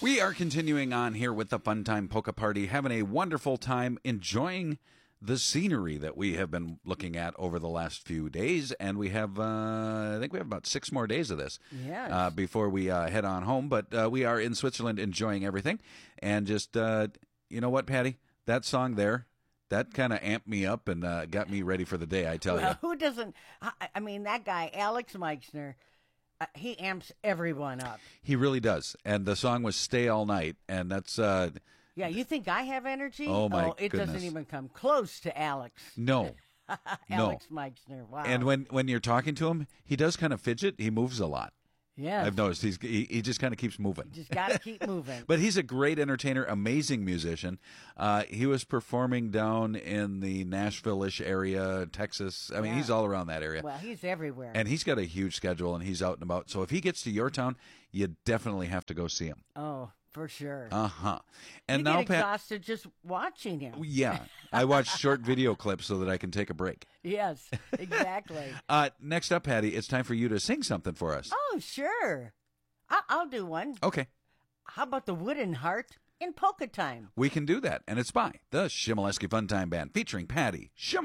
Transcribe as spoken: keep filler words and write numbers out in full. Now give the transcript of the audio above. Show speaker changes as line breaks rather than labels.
We are continuing on here with the Fun Time Polka Party, having a wonderful time enjoying the scenery that we have been looking at over the last few days. And we have, uh, I think we have about six more days of this
Yes.
uh, before we uh, head on home. But uh, we are in Switzerland enjoying everything. And just, uh, you know what, Patty? That song there, that kind of amped me up and uh, got me ready for the day, I tell
Well,
you.
who doesn't? I, I mean, that guy, Alex Meixner, uh, he amps everyone up.
He really does. And the song was Stay All Night. And that's, uh,
Yeah, you think I have energy?
Oh, my
it
goodness.
doesn't even come close to Alex.
no.
Alex Meixner. Wow.
And when, when you're talking to him, he does kind of fidget. He moves a lot.
yeah,
I've noticed he's he, he just kind of keeps moving.
just got to keep moving.
But he's a great entertainer, amazing musician. Uh, he was performing down in the Nashville-ish area, Texas. I mean,
Yeah.
he's all around that area.
Well, he's everywhere.
And he's got a huge schedule, and he's out and about. So if he gets to your town, you definitely have to go see him.
oh, for sure.
Uh-huh. And
you
now,
get
Pat...
exhausted just watching him.
Yeah. I watch short video clips so that I can take a break.
Yes, exactly.
Uh, next up, Patty, it's time for you to sing something for us.
Oh, sure. I- I'll do one.
Okay.
How about the Wooden Heart in Polka Time?
We can do that. And it's by the Shimoleski Fun Time Band featuring Patty Shimoleski.